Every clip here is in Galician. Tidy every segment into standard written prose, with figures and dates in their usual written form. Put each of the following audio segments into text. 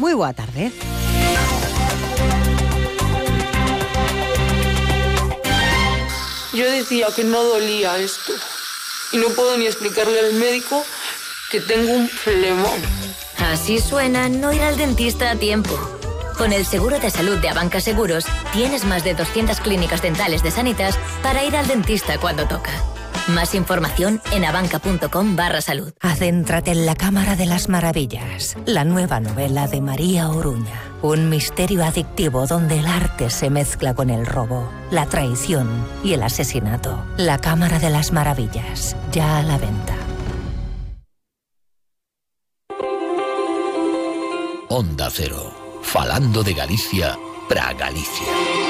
Moi boa tarde. Yo decía que no dolía esto y no puedo ni explicarle al médico que tengo un problemón. Así suena no ir al dentista a tiempo. Con el seguro de salud de Abanca Seguros tienes más de 200 clínicas dentales de Sanitas para ir al dentista cuando toca. Más información en abanca.com/salud. Adéntrate en la Cámara de las Maravillas, la nueva novela de María Oruña. Un misterio adictivo donde el arte se mezcla con el robo, la traición y el asesinato. La Cámara de las Maravillas, ya a la venta. Onda Cero, falando de Galicia para Galicia.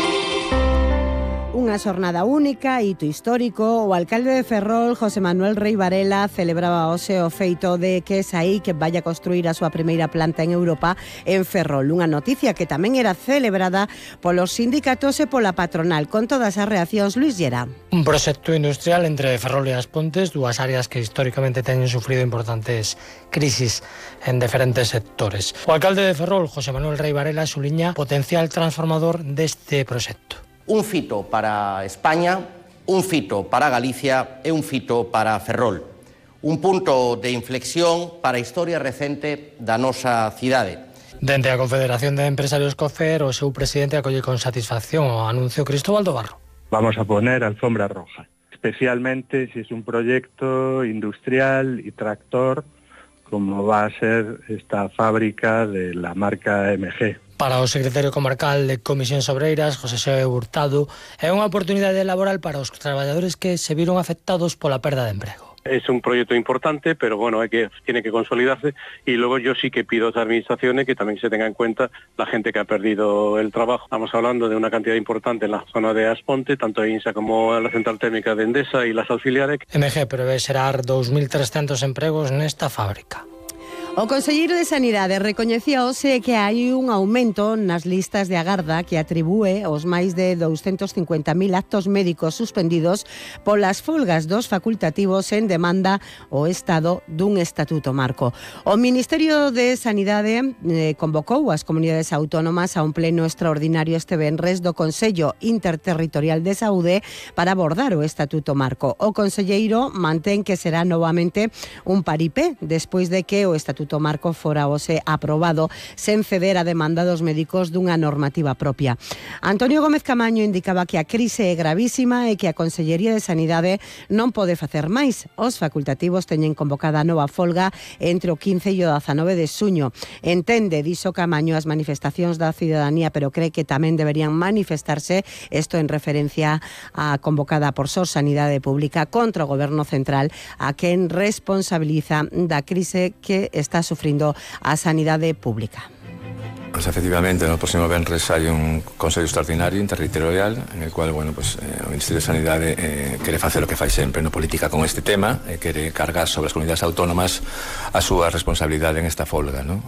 Unha xornada única, hito histórico. O alcalde de Ferrol, José Manuel Rei Varela, celebraba hoxe o feito de que SAIC vaya a construir a súa primeira planta en Europa en Ferrol. Unha noticia que tamén era celebrada polos sindicatos e pola patronal. Con todas as reaccións, Luis Llera. Un proxecto industrial entre Ferrol e As Pontes, dúas áreas que históricamente teñen sufrido importantes crisis en diferentes sectores. O alcalde de Ferrol, José Manuel Rei Varela, suliña potencial transformador deste proxecto. Un fito para España, un fito para Galicia e un fito para Ferrol. Un punto de inflexión para a historia recente da nosa cidade. Dende a Confederación de Empresarios COFER, o seu presidente acolle con satisfacción o anuncio Cristóbal do Barro. Vamos a poner alfombra roja, especialmente si es un proyecto industrial y tractor como va a ser esta fábrica de la marca MG. Para o secretario comarcal de Comisións Obreiras, José Xeo Hurtado, é unha oportunidade laboral para os traballadores que se viron afectados pola perda de emprego. Es un proyecto importante, pero bueno, tiene que consolidarse, y luego yo sí que pido a las administraciones que también se tenga en cuenta la gente que ha perdido el trabajo. Estamos hablando de una cantidad importante en la zona de As Pontes, tanto INSA como la central térmica de Endesa y las auxiliares. MG prevé xerar 2.300 empregos nesta fábrica. O conselleiro de Sanidade recoñecía hoxe que hai un aumento nas listas de agarda que atribúe os máis de 250.000 actos médicos suspendidos polas folgas dos facultativos en demanda ao Estado dun estatuto marco. O Ministerio de Sanidade convocou as comunidades autónomas a un pleno extraordinario este venres do Consello Interterritorial de Saúde para abordar o estatuto marco. O conselleiro mantén que será novamente un paripé despois de que o estatuto marco fora hoxe aprobado sen ceder a demanda dos médicos dunha normativa propia. Antonio Gómez Camaño indicaba que a crise é gravísima e que a Consellería de Sanidade non pode facer máis. Os facultativos teñen convocada a nova folga entre o 15 e o 19 de xuño. Entende, dixo Camaño, as manifestacións da cidadanía, pero cree que tamén deberían manifestarse, isto en referencia a convocada por SOS Sanidade Pública contra o Goberno Central, a quen responsabiliza da crise que está sufrindo a sanidade pública. Pues efectivamente, no próximo venres hai un Consello Extraordinario Interterritorial en el cual, bueno, pues, o Ministerio de Sanidade quere facer o que fai sempre, no política con este tema, quere cargar sobre as comunidades autónomas a súa responsabilidade en esta folga, ¿no?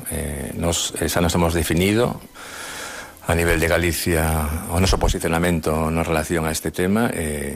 Xa nos hemos definido a nivel de Galicia o noso posicionamento en relación a este tema.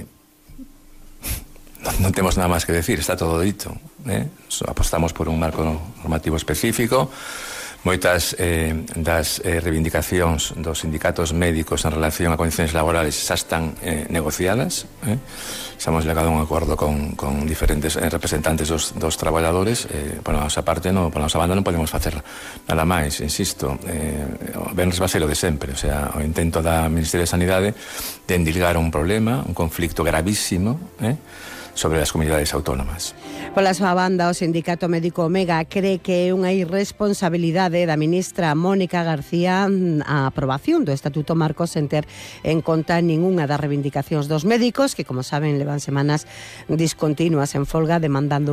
Non temos nada máis que decir, está todo dito, apostamos por un marco normativo específico. Moitas das reivindicacións dos sindicatos médicos en relación a condicións laborales xa están negociadas. Xa hemos llegado a un acordo con diferentes representantes dos traballadores. Por a nosa parte, por a nosa banda non podemos facer nada máis, insisto. O venres va a ser o de sempre, o sea, o intento da Ministerio de Sanidade de endilgar un problema, un conflicto gravísimo, sobre as comunidades autónomas. Pola súa banda, o Sindicato Médico Omega cree que é unha irresponsabilidade da ministra Mónica García a aprobación do Estatuto Marco sen ter en conta ningunha das reivindicacións dos médicos que, como saben, levan semanas discontinuas en folga demandando